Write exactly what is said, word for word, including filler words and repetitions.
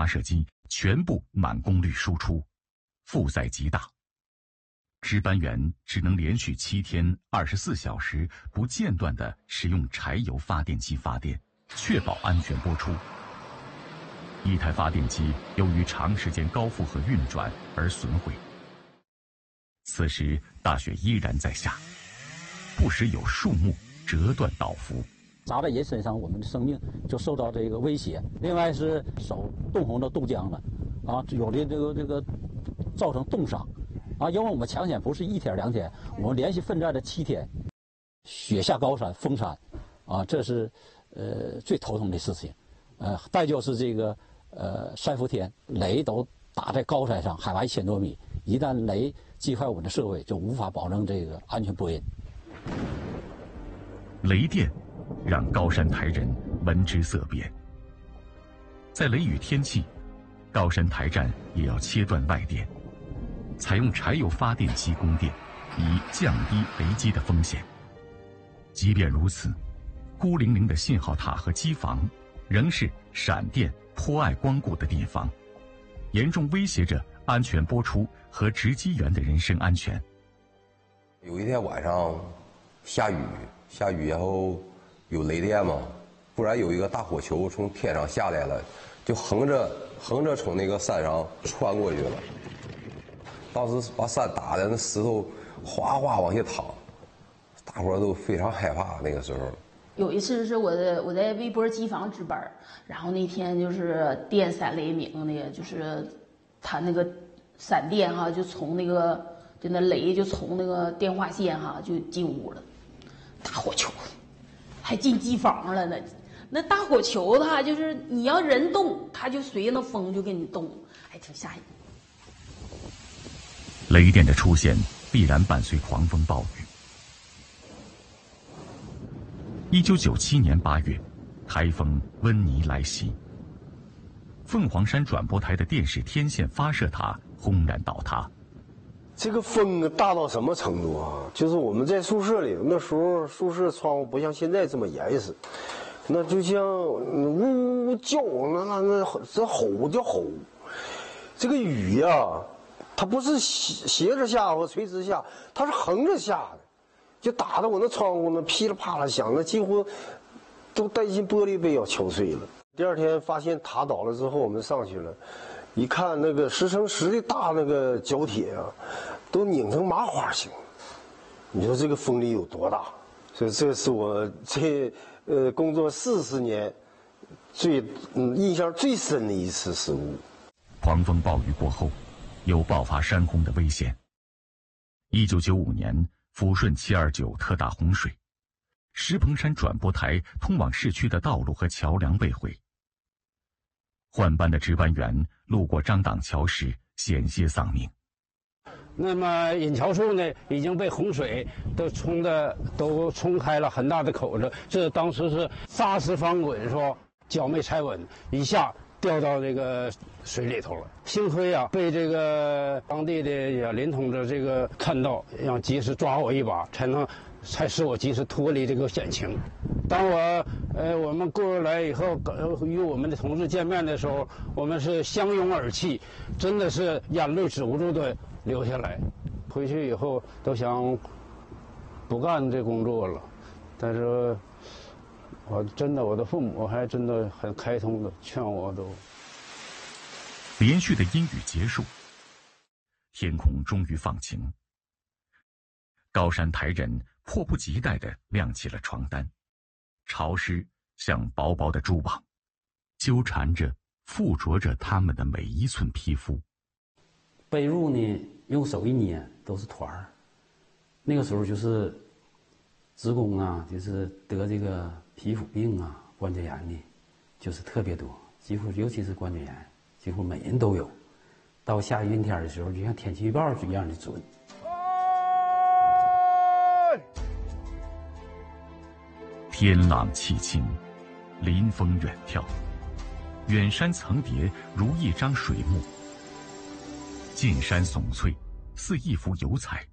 射机全部满功率输出，负载极大。值班员只能连续七天、二十四小时不间断地使用柴油发电机发电，确保安全播出。一台发电机由于长时间高负荷运转而损毁。此时大雪依然在下，不时有树木折断倒伏。 砸在人身上，我们的生命就受到这个威胁。另外是手冻红了、冻僵了，啊，有的这个这个造成冻伤，啊，因为我们抢险不是一天两天，我们连续奋战了七天，雪下高山、封山，啊，这是呃最头疼的事情。呃，再就是这个呃三伏天，雷都打在高山上，海拔一千多米，一旦雷击坏我们的设备，就无法保证这个安全播音。 雷电让高山台人闻之色变。在雷雨天气，高山台站也要切断外电，采用柴油发电机供电，以降低雷击的风险。即便如此，孤零零的信号塔和机房仍是闪电颇爱光顾的地方，严重威胁着安全播出和值机员的人身安全。 有一天晚上下雨，下雨然后有雷电嘛，忽然有一个大火球从天上下来了，就横着横着从那个山上穿过去了。当时把山打的那石头哗哗往下淌，大伙儿都非常害怕。那个时候有一次是我的我在微波机房值班，然后那天就是电闪雷鸣的，就是他那个闪电哈，就从那个就那雷就从那个电话线哈就进屋了，大火球还进机房了呢。那大火球它就是你要人动，它就随着那风就给你动，还挺吓人。 雷电的出现必然伴随狂风暴雨。一九九七年八月，台风温妮来袭，凤凰山转播台的电视天线发射塔轰然倒塌。 这个风大到什么程度啊？就是我们在宿舍里，那时候宿舍窗户不像现在这么严实，那就像呜呜叫，那那那这吼叫吼。这个雨呀、啊，它不是斜着下或垂直下，它是横着下的。就打得我那窗户那噼里啪啦响，那几乎都担心玻璃杯要敲碎了。第二天发现塔倒了之后，我们上去了，一看那个十乘十的大那个角铁啊，都拧成麻花形。你说这个风力有多大？所以这是我这呃工作四十年最嗯印象最深的一次失误。 狂风暴雨过后，有爆发山洪的危险。一九九五年。抚顺七二九特大洪水，石棚山转播台通往市区的道路和桥梁被毁。换班的值班员路过张党桥时险些丧命。 那么引桥处呢，已经被洪水都冲的都冲开了很大的口子，这当时是扎实翻滚，说脚没踩稳，一下掉到这个水里头了。幸亏啊，被这个当地的也林同志这个看到，让及时抓我一把，才能才使我及时脱离这个险情。当我呃我们过来以后，与我们的同志见面的时候，我们是相拥而泣，真的是眼泪止不住的流下来。回去以后都想不干这工作了，但是我真的我的父母还真的很开通的劝我都。 连续的阴雨结束，天空终于放晴。高山台人迫不及待地晾起了床单，潮湿像薄薄的蛛网，纠缠着附着着他们的每一寸皮肤。 被褥呢，用手一捏都是团儿。那个时候就是职工啊，就是得这个皮肤病啊、关节炎的，就是特别多，几乎尤其是关节炎，几乎每人都有。到下雨阴天的时候，就像天气预报一样的准。 天朗气清，林峰远眺，远山层叠如一张水幕，近山耸翠，似一幅油彩。